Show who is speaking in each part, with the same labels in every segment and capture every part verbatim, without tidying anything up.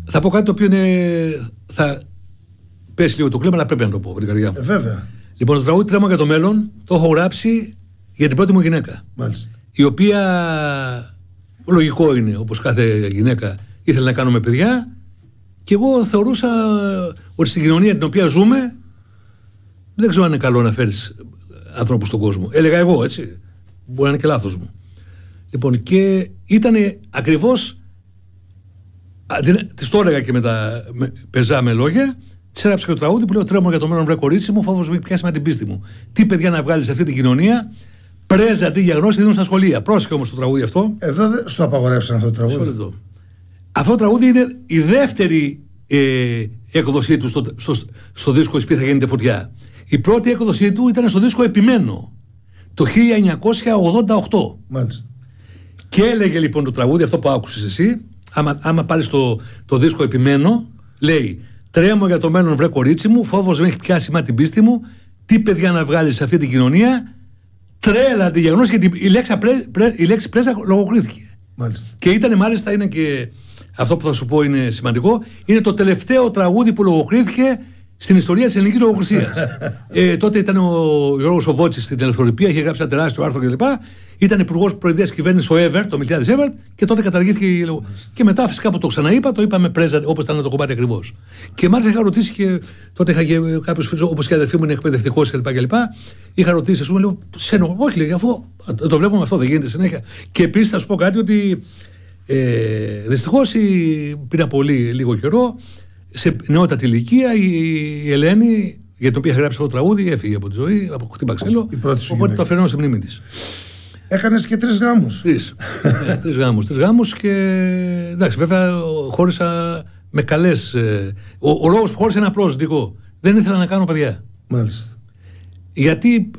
Speaker 1: Θα πω κάτι το οποίο είναι, θα πέσει λίγο το κλίμα, αλλά πρέπει να το πω από την καρδιά μου.
Speaker 2: Ε, βέβαια.
Speaker 1: Λοιπόν, το τραγούδι «Τρέμω για το μέλλον» το έχω γράψει για την πρώτη μου γυναίκα.
Speaker 2: Μάλιστα.
Speaker 1: Η οποία, λογικό είναι, όπως κάθε γυναίκα, ήθελε να κάνουμε παιδιά, και εγώ θεωρούσα ότι στην κοινωνία την οποία ζούμε δεν ξέρω αν είναι καλό να φέρεις ανθρώπους στον κόσμο. Έλεγα εγώ, έτσι. Μπορεί να είναι και λάθος μου. Λοιπόν, και ήταν ακριβώς. Της το έλεγα και μετά με, πεζάμε λόγια. Της έγραψα και το τραγούδι που λέω: «Τρέμω για το μέλλον, βρε κορίτσι μου, φόβος με πιάσει με την πίστη μου». Τι παιδιά να βγάλει σε αυτή την κοινωνία, πρέζα αντί για γνώση δίνουν στα σχολεία. Πρόσεχε όμως το τραγούδι αυτό.
Speaker 2: Εδώ δεν στο απαγορεύσαν αυτό το τραγούδι.
Speaker 1: Αυτό, αυτό το τραγούδι είναι η δεύτερη ε, έκδοσή του στο, στο, στο, στο δίσκο «Η Σπίθα γίνεται φωτιά». Η πρώτη έκδοσή του ήταν στο δίσκο «Επιμένω» το χίλια εννιακόσια ογδόντα οκτώ.
Speaker 2: Μάλιστα.
Speaker 1: Και έλεγε λοιπόν το τραγούδι, αυτό που άκουσες εσύ, άμα, άμα πάρεις το, το δίσκο «Επιμένω», λέει: «Τρέμω για το μέλλον, βρε κορίτσι μου, φόβος με έχει πιάσει μα την πίστη μου, τι παιδιά να βγάλεις σε αυτή την κοινωνία, τρέλα αντιγιαγνώση», γιατί η λέξη, πρέ, πρέ, η λέξη πρέζα λογοκρίθηκε.
Speaker 2: Μάλιστα.
Speaker 1: Και ήταν μάλιστα, είναι και αυτό που θα σου πω είναι σημαντικό, είναι το τελευταίο τραγούδι που λογοκρίθηκε στην ιστορία της ελληνικής λογοκρισίας. ε, τότε ήταν ο Γιώργος ο Βότσης στην Ελευθεροτυπία, είχε γράψει ένα τεράστιο άρθρο κλπ. Ήταν υπουργός προεδρίας κυβέρνησης ο Εύερτ, το Μιλτιάδης Εύερτ, και τότε καταργήθηκε η λογοκρισία. Και μετά, φυσικά που το ξαναείπα, το είπαμε πρέζα, όπως ήταν το κομμάτι ακριβώς. Και μάλιστα είχα ρωτήσει και τότε είχα και κάποιους φίλους, όπως και η αδερφή μου είναι εκπαιδευτικός κλπ. Είχα ρωτήσει, α πούμε, λέω: «Σε εννοώ, όχι, λέει, αφού το βλέπουμε αυτό, δεν γίνεται συνέχεια». Και επίσης θα σου πω κάτι ότι ε, δυστυχώς πριν από πολύ λίγο καιρό, σε νεότατη ηλικία, η Ελένη, για την οποία είχα γράψει αυτό το τραγούδι, έφυγε από τη ζωή, από χτύπα ξύλο. Οπότε το αφαιρώνω στη μνήμη της.
Speaker 2: Έκανες και τρεις γάμους.
Speaker 1: Τρεις. ε, τρεις γάμους. Τρεις γάμους και εντάξει, βέβαια χώρισα με καλές. Ε, ο, ο λόγος που χώρισα είναι απλός, δικό. Δεν ήθελα να κάνω παιδιά.
Speaker 2: Μάλιστα.
Speaker 1: Γιατί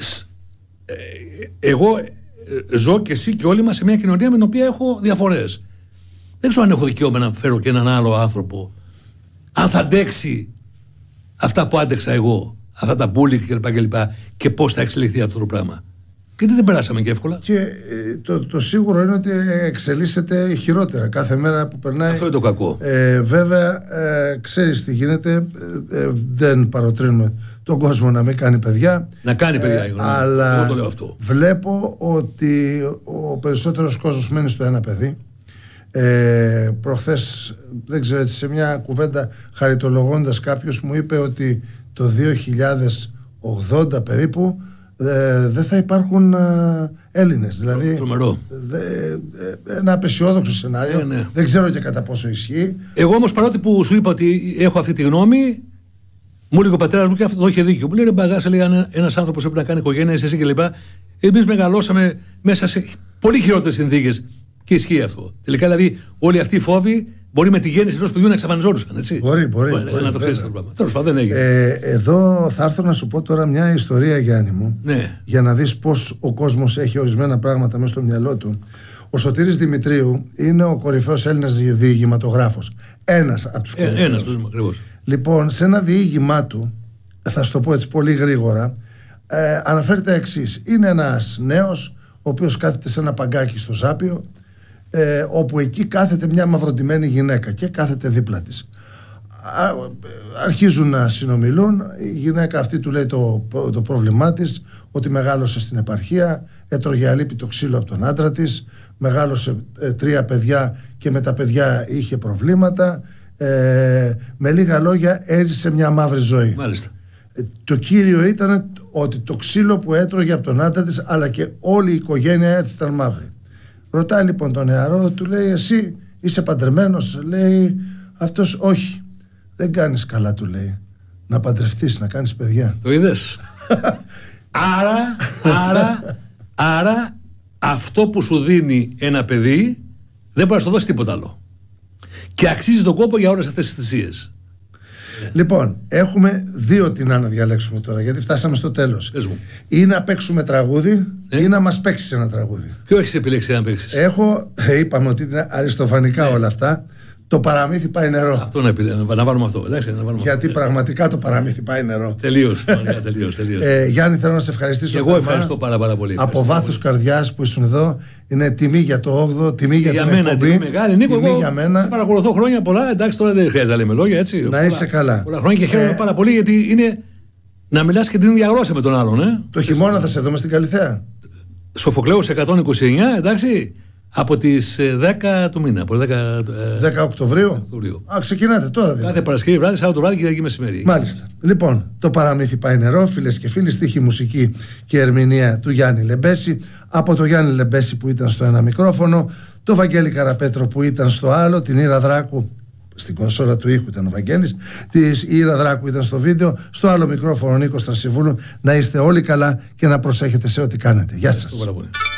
Speaker 1: ε, εγώ ε, ζω και εσύ και όλοι μας σε μια κοινωνία με την οποία έχω διαφορές. Δεν ξέρω αν έχω δικαίωμα να φέρω και έναν άλλο άνθρωπο. Αν θα αντέξει αυτά που άντεξα εγώ, αυτά τα bullying κλπ. Και, και πώς θα εξελιχθεί αυτό το πράγμα. Γιατί δεν περάσαμε και εύκολα.
Speaker 2: Και ε, το, το σίγουρο είναι ότι εξελίσσεται χειρότερα κάθε μέρα που περνάει.
Speaker 1: Αυτό είναι το κακό.
Speaker 2: Ε, βέβαια, ε, ξέρεις τι γίνεται. Ε, ε, δεν παροτρύνουμε τον κόσμο να μην κάνει παιδιά.
Speaker 1: Να κάνει παιδιά,
Speaker 2: ε,
Speaker 1: εγώ,
Speaker 2: αλλά
Speaker 1: εγώ το λέω αυτό.
Speaker 2: Βλέπω ότι ο περισσότερος κόσμος μένει στο ένα παιδί. Ε, προχθές, δεν ξέρω, έτσι, σε μια κουβέντα χαριτολογώντας, κάποιος μου είπε ότι το δύο χιλιάδες ογδόντα περίπου ε, δεν θα υπάρχουν ε, Έλληνες. Δηλαδή δε, ε, ένα απεσιόδοξο σενάριο.
Speaker 1: Ε, ναι.
Speaker 2: Δεν ξέρω και κατά πόσο ισχύει.
Speaker 1: Εγώ όμως, παρότι που σου είπα ότι έχω αυτή τη γνώμη, μου λέει ο πατέρας μου και αυτό το είχε δίκιο. Μου λέει: «Ρε μπαγάσα, λέει, αν ένας άνθρωπος πρέπει να κάνει οικογένεια, εσύ κλπ. Εμείς μεγαλώσαμε μέσα σε πολύ χειρότερες συνθήκες. Και ισχύει αυτό. Τελικά, δηλαδή, όλοι αυτοί οι φόβοι μπορεί με τη γέννηση ενός παιδιού να εξαφανιζόντουσαν. Έτσι.
Speaker 2: Μπορεί, μπορεί. μπορεί, μπορεί
Speaker 1: να το ξέρεις το πράγμα. Τέλος πάντων, δεν έγινε.
Speaker 2: Ε, εδώ θα έρθω να σου πω τώρα μια ιστορία, Γιάννη μου,
Speaker 1: ναι.
Speaker 2: για να δεις πώς ο κόσμος έχει ορισμένα πράγματα μέσα στο μυαλό του. Ο Σωτήρης Δημητρίου είναι ο κορυφαίος Έλληνας διηγηματογράφος. Ένας από τους κορυφαίους.
Speaker 1: Ε, ένας, ακριβώς.
Speaker 2: Λοιπόν, σε ένα διήγημά του, θα σου το πω έτσι πολύ γρήγορα, ε, αναφέρεται εξής. Είναι ένας νέος, ο οποίος κάθεται σε ένα παγκάκι στο Ζάπιο, Ε, όπου εκεί κάθεται μια μαυροντημένη γυναίκα και κάθεται δίπλα της. Α, αρχίζουν να συνομιλούν. Η γυναίκα αυτή του λέει το, το πρόβλημά της, ότι μεγάλωσε στην επαρχία, έτρωγε αλίπητο ξύλο από τον άντρα της, μεγάλωσε ε, τρία παιδιά και με τα παιδιά είχε προβλήματα. Ε, με λίγα λόγια, έζησε μια μαύρη ζωή.
Speaker 1: Μάλιστα.
Speaker 2: Ε, το κύριο ήταν ότι το ξύλο που έτρωγε από τον άντρα της, αλλά και όλη η οικογένεια της ήταν μαύρη. Ρωτάει λοιπόν τον νεαρό, του λέει: «Εσύ είσαι παντρεμένος?» Λέει αυτός: «Όχι, δεν κάνεις καλά», του λέει, «να παντρευτείς, να κάνεις παιδιά».
Speaker 1: Το είδες. άρα, άρα, άρα αυτό που σου δίνει ένα παιδί δεν μπορεί να σου δώσει τίποτα άλλο. Και αξίζει τον κόπο για όλες αυτές τις θυσίες.
Speaker 2: Λοιπόν, έχουμε δύο τι να διαλέξουμε τώρα, γιατί φτάσαμε στο τέλος. Ή να παίξουμε τραγούδι, ε? ή να μας παίξεις ένα τραγούδι.
Speaker 1: Ποιο έχεις επιλέξει να παίξεις?
Speaker 2: Έχω, είπαμε ότι είναι αριστοφανικά ε. όλα αυτά. Το παραμύθι πάει νερό.
Speaker 1: Αυτό να, να, να βάλουμε αυτό. Εντάξει, να βάλουμε
Speaker 2: Γιατί
Speaker 1: αυτό.
Speaker 2: πραγματικά το παραμύθι πάει νερό.
Speaker 1: Τελείως. τελείως, τελείως.
Speaker 2: Ε, Γιάννη, θέλω να σε ευχαριστήσω.
Speaker 1: Εγώ ευχαριστώ πάρα, πάρα πολύ.
Speaker 2: Από βάθους καρδιάς που ήσουν εδώ. Είναι τιμή για το όγδοο, τιμή για, για την
Speaker 1: μένα,
Speaker 2: εκπομπή.
Speaker 1: Τιμή μεγάλη. Νίκο,
Speaker 2: τιμή
Speaker 1: εγώ
Speaker 2: για μένα.
Speaker 1: Παρακολουθώ χρόνια πολλά. Εντάξει, τώρα δεν χρειάζεται να λέμε λόγια, έτσι.
Speaker 2: Να
Speaker 1: πολλά,
Speaker 2: είσαι καλά.
Speaker 1: Πολλά χρόνια και χαίρομαι ε... πάρα πολύ γιατί είναι να μιλάς και την ίδια γλώσσα με τον άλλον. Ε.
Speaker 2: Το χειμώνα θα σε δούμε στην Καλιθέα.
Speaker 1: Σοφοκλέους εκατόν είκοσι εννιά, εντάξει. Από τις δέκα του μήνα. Από δέκα,
Speaker 2: δέκα Οκτωβρίου.
Speaker 1: Οκτωβρίου.
Speaker 2: Α, ξεκινάτε τώρα δηλαδή.
Speaker 1: Κάθε Παρασκευή βράδυ, Σάββατο βράδυ, Κυριακή μεσημέρι.
Speaker 2: Μάλιστα. Λοιπόν, το παραμύθι πάει νερό, φίλες και φίλοι, στίχη, μουσική και ερμηνεία του Γιάννη Λεμπέση. Από το Γιάννη Λεμπέση που ήταν στο ένα μικρόφωνο, το Βαγγέλη Καραπέτρο που ήταν στο άλλο, την Ήρα Δράκου. Στην κονσόλα του ήχου ήταν ο Βαγγέλης, η Ήρα Δράκου ήταν στο βίντεο, στο άλλο μικρόφωνο ο Νίκος Τρασιβούλου. Να είστε όλοι καλά και να προσέχετε σε ό,τι κάνετε. Γεια σας.